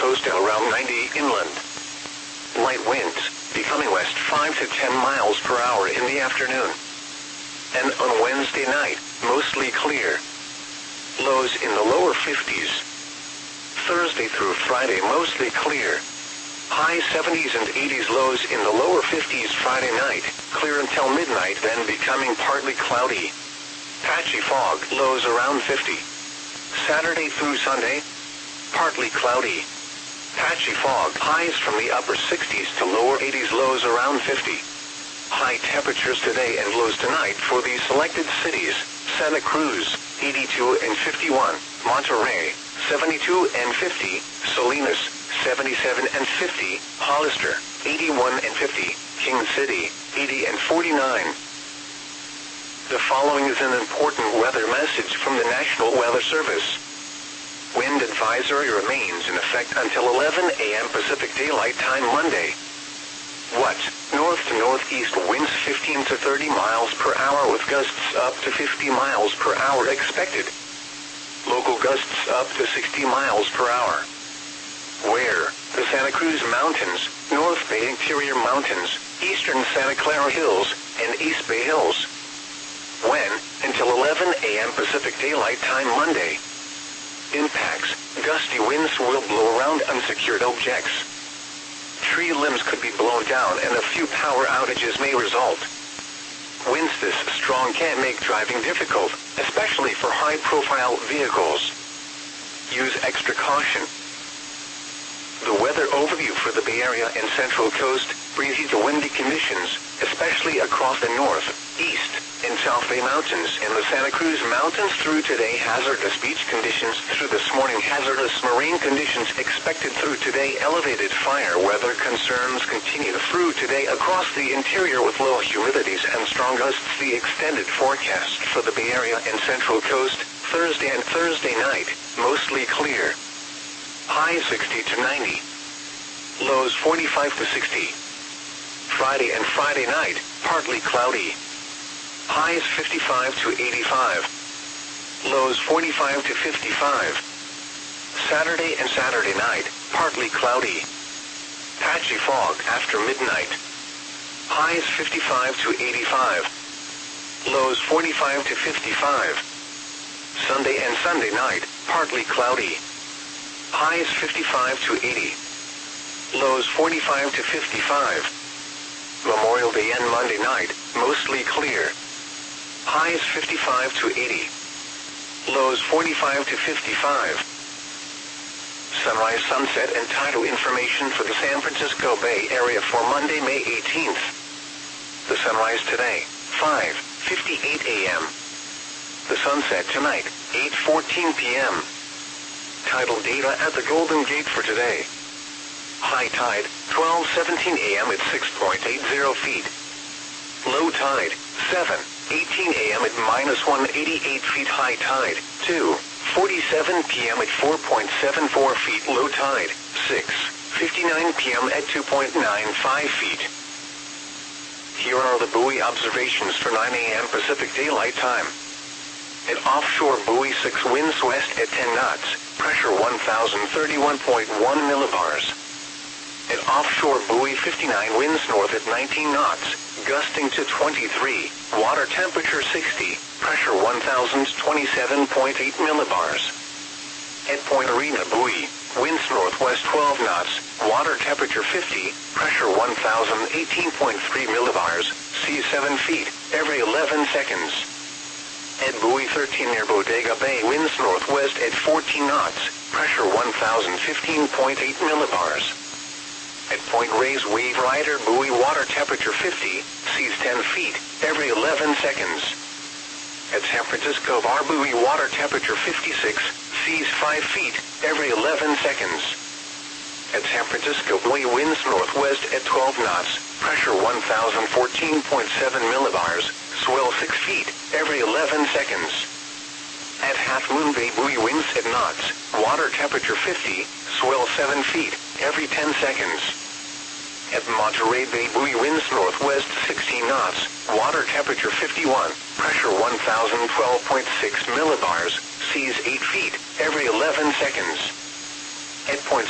coast at around 90 inland. Light winds, becoming west 5 to 10 miles per hour in the afternoon. And on Wednesday night, mostly clear. Lows in the lower 50s. Thursday through Friday, mostly clear. High 70s and 80s, lows in the lower 50s Friday night, clear until midnight, then becoming partly cloudy. Patchy fog, lows around 50. Saturday through Sunday, partly cloudy. Patchy fog, highs from the upper 60s to lower 80s, lows around 50. High temperatures today and lows tonight for these selected cities: Santa Cruz, 82 and 51, Monterey, 72 and 50, Salinas, 77 and 50, Hollister, 81 and 50, King City, 80 and 49. The following is an important weather message from the National Weather Service. Wind advisory remains in effect until 11 a.m. Pacific Daylight Time Monday. What? North to northeast winds 15 to 30 miles per hour with gusts up to 50 miles per hour expected. Local gusts up to 60 miles per hour. Where? The Santa Cruz Mountains, North Bay Interior Mountains, Eastern Santa Clara Hills, and East Bay Hills. When? Until 11 a.m. Pacific Daylight Time Monday. Impacts: gusty winds will blow around unsecured objects. Tree limbs could be blown down and a few power outages may result. Winds this strong can make driving difficult, especially for high-profile vehicles. Use extra caution. The weather overview for the Bay Area and Central Coast: breezy to windy conditions, especially across the north, east, and South Bay Mountains and the Santa Cruz Mountains through today. Hazardous beach conditions through this morning. Hazardous marine conditions expected through today. Elevated fire weather concerns continue through today across the interior with low humidities and strong gusts. The extended forecast for the Bay Area and Central Coast: Thursday and Thursday night, mostly clear. High 60 to 90. Lows 45 to 60. Friday and Friday night, partly cloudy. Highs 55 to 85. Lows 45 to 55. Saturday and Saturday night, partly cloudy. Patchy fog after midnight. Highs 55 to 85. Lows 45 to 55. Sunday and Sunday night, partly cloudy. Highs 55 to 80. Lows 45 to 55. Memorial Day and Monday night, mostly clear. Highs 55 to 80. Lows 45 to 55. Sunrise, sunset, and tidal information for the San Francisco Bay Area for Monday, May 18th. The sunrise today, 5:58 a.m. The sunset tonight, 8:14 p.m. Tidal data at the Golden Gate for today. High tide, 12:17 a.m. at 6.80 feet. Low tide, 7:18 a.m. at -188 feet. High tide, 2:47 p.m. at 4.74 feet. Low tide, 6:59 p.m. at 2.95 feet. Here are the buoy observations for 9 a.m. Pacific Daylight Time. At offshore buoy 6, winds west at 10 knots, pressure 1031.1 millibars. At offshore buoy 59, winds north at 19 knots, gusting to 23, water temperature 60, pressure 1027.8 millibars. At Point Arena buoy, winds northwest 12 knots, water temperature 50, pressure 1018.3 millibars, seas 7 feet, every 11 seconds. At buoy 13 near Bodega Bay, winds northwest at 14 knots, pressure 1015.8 millibars. At Point Reyes Wave Rider buoy, water temperature 50, seas 10 feet, every 11 seconds. At San Francisco Bar buoy, water temperature 56, seas 5 feet, every 11 seconds. At San Francisco buoy, winds northwest at 12 knots, pressure 1014.7 millibars, swell 6 feet, every 11 seconds. At Half Moon Bay buoy, winds at knots, water temperature 50, swell 7 feet, every 10 seconds. At Monterey Bay buoy, winds northwest 16 knots, water temperature 51, pressure 1012.6 millibars, seas 8 feet, every 11 seconds. At Point